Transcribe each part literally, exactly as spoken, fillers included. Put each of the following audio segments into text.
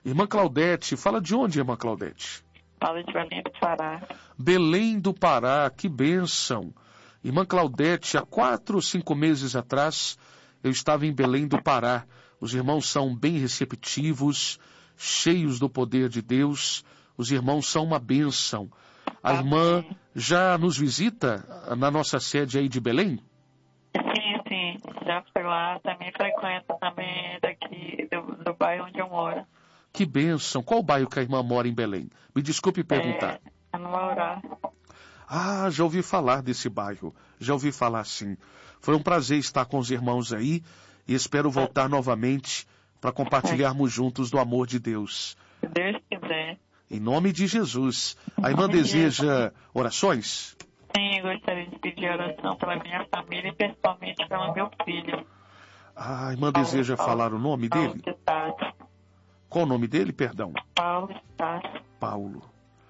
Irmã Claudete, fala de onde, irmã Claudete? Fala de Belém do Pará. Belém do Pará, que bênção. Irmã Claudete, há quatro ou cinco meses atrás, eu estava em Belém do Pará. Os irmãos são bem receptivos, cheios do poder de Deus. Os irmãos são uma bênção. A irmã já nos visita na nossa sede aí de Belém? Sim, sim. Já fui lá, também frequento também daqui do, do bairro onde eu moro. Que bênção. Qual bairro que a irmã mora em Belém? Me desculpe perguntar. É, no Maurá. Ah, já ouvi falar desse bairro. Já ouvi falar sim. Foi um prazer estar com os irmãos aí e espero voltar novamente para compartilharmos juntos do amor de Deus. Se Deus quiser. Em nome de Jesus. A irmã deseja orações? Sim, eu gostaria de pedir oração pela minha família e principalmente pelo meu filho. Ah, a irmã Paulo, deseja Paulo, falar o nome Paulo dele? de Tarso. Qual o nome dele, perdão? Paulo de Tarso. Paulo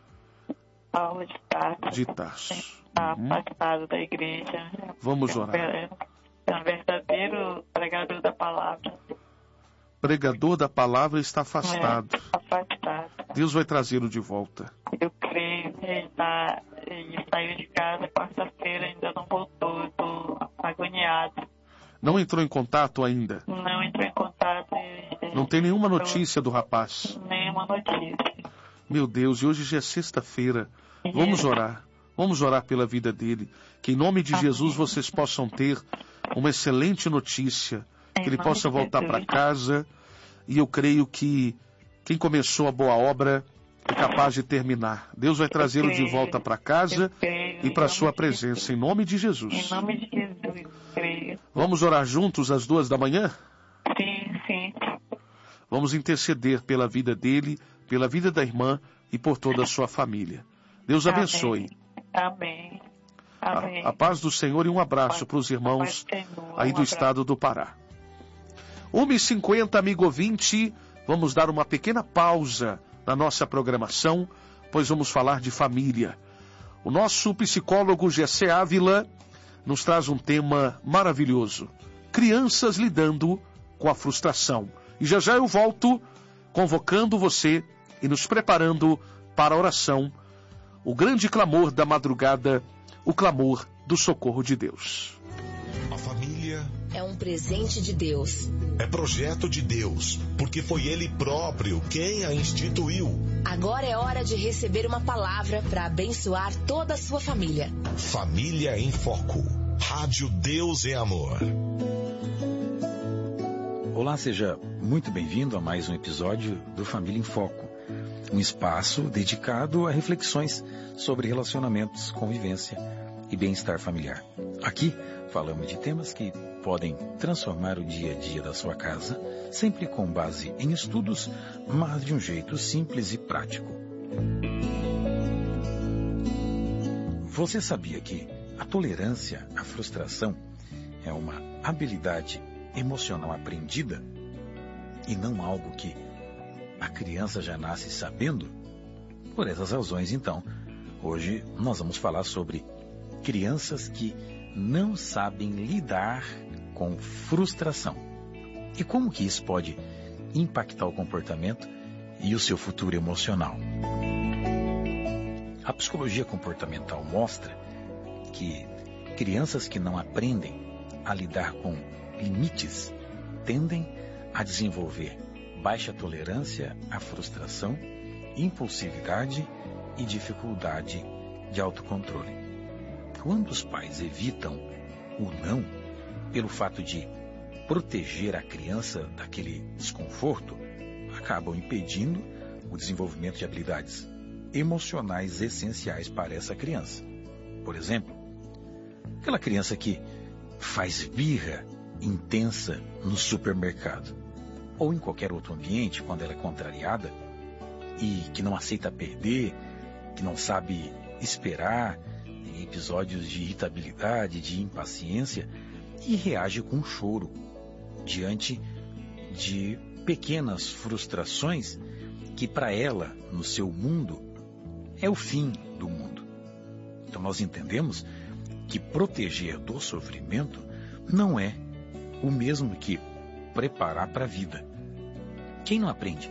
Paulo de Tarso. de Tarso. Está Uhum. afastado da igreja. Vamos É um orar. ver- É um verdadeiro pregador da palavra. Pregador da palavra está afastado. É, afastado. Deus vai trazê-lo de volta. Eu creio que ele, tá, ele saiu de casa quarta-feira, ainda não voltou. Estou agoniado. Não entrou em contato ainda? Não entrou em contato. e- Não tem nenhuma eu- notícia do rapaz? Nenhuma notícia. Meu Deus, e hoje já é sexta-feira. Vamos orar. Vamos orar pela vida dele. Que em nome de Jesus vocês possam ter uma excelente notícia. Que ele possa voltar para casa. E eu creio que quem começou a boa obra é capaz de terminar. Deus vai trazê-lo de volta para casa e para a sua presença. Em nome de Em Jesus. nome de Jesus, creio. Vamos orar juntos às duas da manhã? Sim, sim. Vamos interceder pela vida dele, pela vida da irmã e por toda a sua família. Deus abençoe. Amém. Amém. A, a paz do Senhor e um abraço para os irmãos aí do estado do Pará. uma e cinquenta, amigo ouvinte, vamos dar uma pequena pausa na nossa programação, pois vamos falar de família. O nosso psicólogo Gessé Ávila nos traz um tema maravilhoso. Crianças lidando com a frustração. E já já eu volto convocando você e nos preparando para a oração, o grande clamor da madrugada, o clamor do socorro de Deus. A família é um presente de Deus. É projeto de Deus, porque foi Ele próprio quem a instituiu. Agora é hora de receber uma palavra para abençoar toda a sua família. Família em Foco. Rádio Deus é Amor. Olá, seja muito bem-vindo a mais um episódio do Família em Foco. Um espaço dedicado a reflexões sobre relacionamentos, convivência e bem-estar familiar. Aqui falamos de temas que podem transformar o dia a dia da sua casa, sempre com base em estudos, mas de um jeito simples e prático. Você sabia que a tolerância à frustração é uma habilidade emocional aprendida e não algo que a criança já nasce sabendo? Por essas razões, então, hoje nós vamos falar sobre crianças que não sabem lidar com frustração e como que isso pode impactar o comportamento e o seu futuro emocional. A psicologia comportamental mostra que crianças que não aprendem a lidar com limites tendem a desenvolver baixa tolerância à frustração, impulsividade e dificuldade de autocontrole. Quando os pais evitam o não, pelo fato de proteger a criança daquele desconforto, acabam impedindo o desenvolvimento de habilidades emocionais essenciais para essa criança. Por exemplo, aquela criança que faz birra intensa no supermercado ou em qualquer outro ambiente quando ela é contrariada e que não aceita perder, que não sabe esperar em episódios de irritabilidade, de impaciência e reage com choro diante de pequenas frustrações que para ela, no seu mundo, é o fim do mundo. Então nós entendemos que proteger do sofrimento não é o mesmo que preparar para a vida. Quem não aprende